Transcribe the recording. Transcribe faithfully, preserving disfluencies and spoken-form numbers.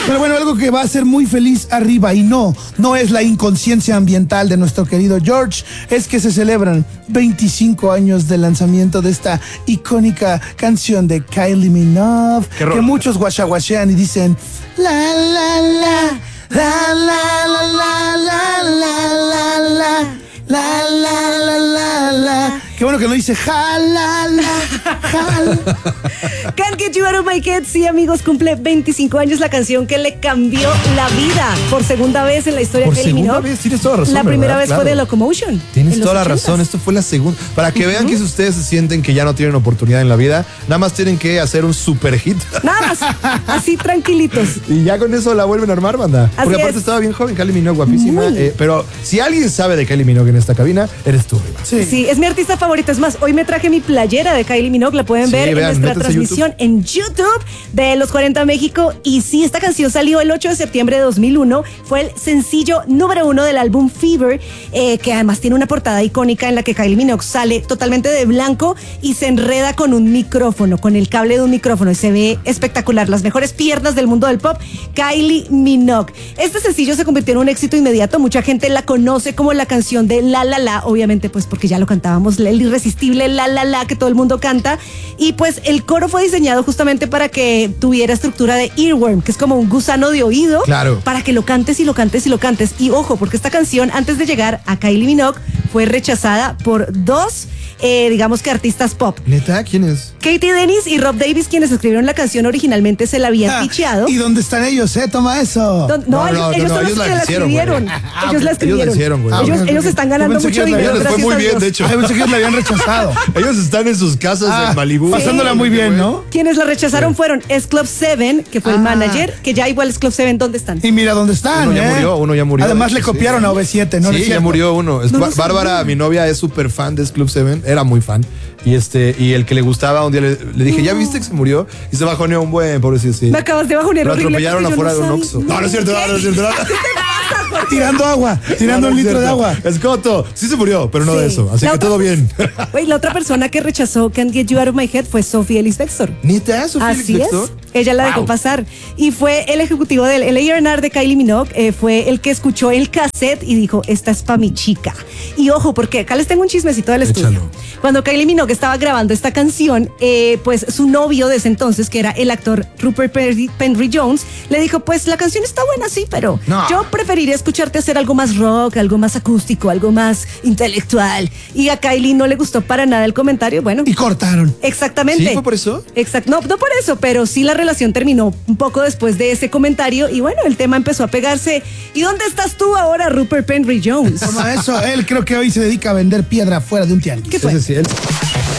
Pero bueno, algo que va a hacer muy feliz arriba, y no, no es la inconsciencia ambiental de nuestro querido George, es que se celebran veinticinco años del lanzamiento de esta icónica canción de Kylie Minogue, que muchos guachaguachean y dicen la la la la la la la la la la la la la la la. Qué bueno que no dice jalala, jala. Can't Get You Out of My Head, sí, amigos, cumple veinticinco años la canción que le cambió la vida por segunda vez en la historia Por que eliminó. segunda vez, tienes toda la razón. La primera ¿verdad? vez Claro. fue de Locomotion. Tienes toda la razón, esto fue la segunda. Para que uh-huh. vean que si ustedes se sienten que ya no tienen oportunidad en la vida, nada más tienen que hacer un super hit. Nada más, así tranquilitos. Y ya con eso la vuelven a armar, banda. Así Porque aparte es. estaba bien joven, Kylie Minogue, guapísima. Eh, pero si alguien sabe de Kylie Minogue en esta cabina, eres tú, Riva. Sí. sí, es mi artista favorita. Es más, hoy me traje mi playera de Kylie Minogue. La pueden Sí, ver vean, en nuestra transmisión YouTube. en YouTube de Los cuarenta México. Y sí, esta canción salió el ocho de septiembre de dos mil uno. Fue el sencillo número uno del álbum Fever, eh, que además tiene una portada icónica en la que Kylie Minogue sale totalmente de blanco y se enreda con un micrófono, con el cable de un micrófono. Y se ve espectacular. Las mejores piernas del mundo del pop, Kylie Minogue. Este sencillo se convirtió en un éxito inmediato. Mucha gente la conoce como la canción de La La La, obviamente pues porque ya lo cantábamos, el irresistible La La La que todo el mundo canta. Y pues el coro fue diseñado justamente para que tuviera estructura de earworm, que es como un gusano de oído. Claro. Para que lo cantes y lo cantes y lo cantes. Y ojo, porque esta canción, antes de llegar a Kylie Minogue, fue rechazada por dos, eh, digamos que artistas pop. ¿Neta? ¿Quién es? Katie Dennis y Rob Davis, quienes escribieron la canción originalmente, se la habían Ah, picheado. ¿Y dónde están ellos, eh? Toma eso. Don- No, No, ellos, no, ellos no, son ellos los la que la hicieron, escribieron. güey. Ellos la Ellos la escribieron. hicieron, güey. Ellos, Ah, ok, ellos ok. están Yo ganando pensé mucho que dinero. les fue gracias muy a bien, Dios. de hecho. Ay, pensé que ellos la habían rechazado. Ellos están en sus casas Ah, en Malibu. pasándola muy bien, ¿no? Quienes la rechazaron fueron S Club siete, que fue el Ah. manager, que ya igual S Club siete, ¿dónde están? Y mira dónde están, Uno ya ¿eh? murió, uno ya murió. Además De le hecho, copiaron sí. a O V siete, ¿no? ¿No es Sí, ya cierto? murió uno. Es No Ba- lo sabía. Bárbara, mi novia, es súper fan de Club siete. Era muy fan. Y este y el que le gustaba, un día le, le dije, ¿ya viste que se murió? Y se bajoneó un buen, pobrecito. Sí. Me acabas de bajonear Lo horrible atropellaron porque yo afuera no de un sabía. Oxxo. No, no es cierto, no, no es cierto. no. Tirando agua, tirando No, no un es litro de cierto. agua. Escoto, sí se murió, pero no Sí. de eso. Así La que otra- todo bien. Güey, la otra persona que rechazó Can't Get You Out of My Head fue Sophie Ellis Bextor. ¿Neta? ¿Sofía Así Ellis es. Bextor? Ella la dejó Wow. pasar. Y fue el ejecutivo del el A and R de Kylie Minogue, eh, fue el que escuchó el cassette y dijo, esta es pa' mi chica. Y ojo, porque acá les tengo un chismecito del estudio. Échalo. Cuando Kylie Minogue estaba grabando esta canción, eh, pues su novio de ese entonces, que era el actor Rupert Penry, Penry Jones, le dijo, pues la canción está buena, sí, pero No. yo preferiría escucharte hacer algo más rock, algo más acústico, algo más intelectual. Y a Kylie no le gustó para nada el comentario. Bueno, Y cortaron. exactamente. ¿Sí fue por eso? Exacto, no, no por eso, pero sí la relación terminó un poco después de ese comentario y bueno, el tema empezó a pegarse. ¿Y dónde estás tú ahora, Rupert Penry Jones? Toma eso, él creo que hoy se dedica a vender piedra fuera de un tianguis. ¿Qué fue? Ese sí, él-